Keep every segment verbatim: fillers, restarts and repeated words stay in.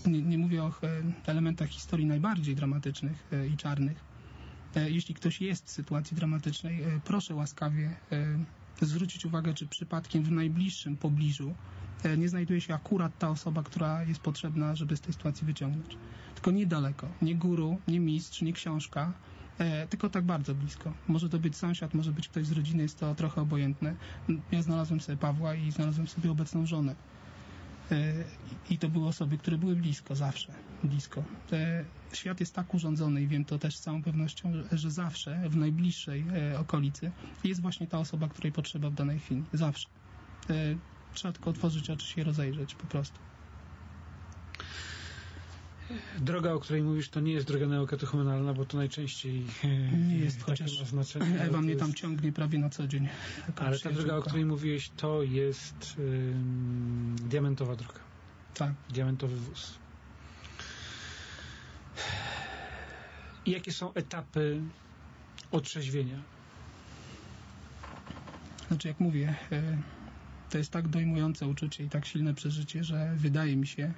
nie, nie mówię o elementach historii najbardziej dramatycznych i czarnych. Jeśli ktoś jest w sytuacji dramatycznej, proszę łaskawie zwrócić uwagę, czy przypadkiem w najbliższym pobliżu nie znajduje się akurat ta osoba, która jest potrzebna, żeby z tej sytuacji wyciągnąć. Tylko niedaleko. Nie guru, nie mistrz, nie książka, tylko tak bardzo blisko. Może to być sąsiad, może być ktoś z rodziny, jest to trochę obojętne. Ja znalazłem sobie Pawła i znalazłem sobie obecną żonę. I to były osoby, które były blisko, zawsze blisko. Świat jest tak urządzony i wiem to też z całą pewnością, że zawsze w najbliższej okolicy jest właśnie ta osoba, której potrzeba w danej chwili. Zawsze. Trzeba tylko otworzyć oczy się i rozejrzeć po prostu. Droga, o której mówisz, to nie jest droga neurokatechumenalna, bo to najczęściej nie jest, chociaż ma znaczenie. Ewa mnie jest... tam ciągnie prawie na co dzień. Ale ta droga, o której mówiłeś, to jest ym, diamentowa droga. Tak. Diamentowy wóz. I jakie są etapy otrzeźwienia? Znaczy, jak mówię, to jest tak dojmujące uczucie i tak silne przeżycie, że wydaje mi się,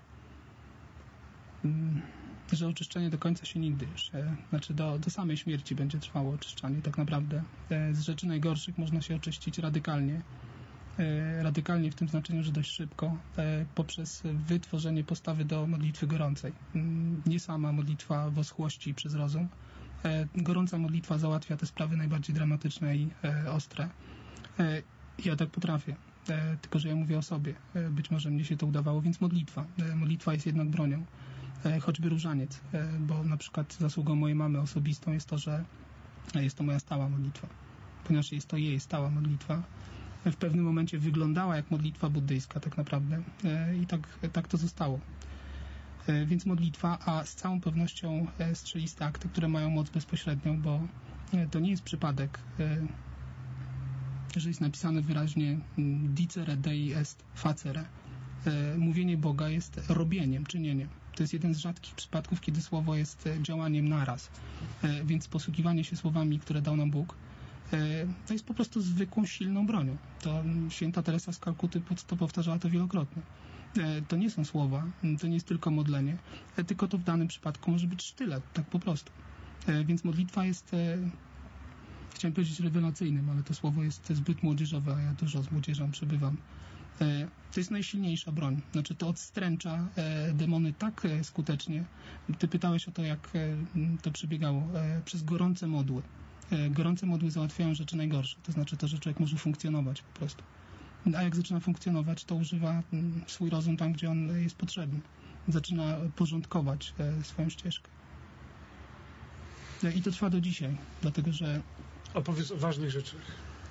że oczyszczenie do końca się nigdy już, znaczy do, do samej śmierci będzie trwało oczyszczanie tak naprawdę. Z rzeczy najgorszych można się oczyścić radykalnie, radykalnie w tym znaczeniu, że dość szybko, poprzez wytworzenie postawy do modlitwy gorącej. Nie sama modlitwa w oschłości przez rozum. Gorąca modlitwa załatwia te sprawy najbardziej dramatyczne i ostre. Ja tak potrafię, tylko że ja mówię o sobie. Być może mnie się to udawało, więc modlitwa. Modlitwa jest jednak bronią. Choćby różaniec, bo na przykład zasługą mojej mamy osobistą jest to, że jest to moja stała modlitwa. Ponieważ jest to jej stała modlitwa, w pewnym momencie wyglądała jak modlitwa buddyjska tak naprawdę i tak, tak to zostało. Więc modlitwa, a z całą pewnością strzeliste akty, które mają moc bezpośrednią, bo to nie jest przypadek, że jest napisane wyraźnie dicere Dei est facere. Mówienie Boga jest robieniem, czynieniem. To jest jeden z rzadkich przypadków, kiedy słowo jest działaniem naraz. Więc posługiwanie się słowami, które dał nam Bóg, to jest po prostu zwykłą, silną bronią. To święta Teresa z Kalkuty to powtarzała to wielokrotnie. To nie są słowa, to nie jest tylko modlenie, tylko to w danym przypadku może być sztylet, tak po prostu. Więc modlitwa jest, chciałem powiedzieć rewelacyjnym, ale to słowo jest zbyt młodzieżowe, a ja dużo z młodzieżą przebywam. To jest najsilniejsza broń. Znaczy to odstręcza demony tak skutecznie. Ty pytałeś o to, jak to przebiegało. Przez gorące modły. Gorące modły załatwiają rzeczy najgorsze. To znaczy to, że człowiek może funkcjonować po prostu. A jak zaczyna funkcjonować, to używa swój rozum tam, gdzie on jest potrzebny. Zaczyna porządkować swoją ścieżkę. I to trwa do dzisiaj, dlatego że... Opowiedz o ważnych rzeczach.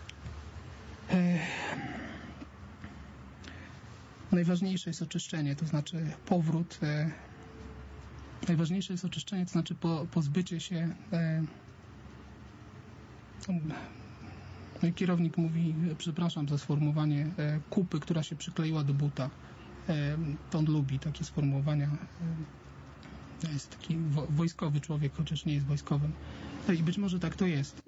Najważniejsze jest oczyszczenie, to znaczy powrót. E, najważniejsze jest oczyszczenie, to znaczy po, pozbycie się. E, no i kierownik mówi, przepraszam za sformułowanie, e, kupy, która się przykleiła do buta. E, to on lubi takie sformułowania. E, jest taki wo, wojskowy człowiek, chociaż nie jest wojskowym. E, I być może tak to jest.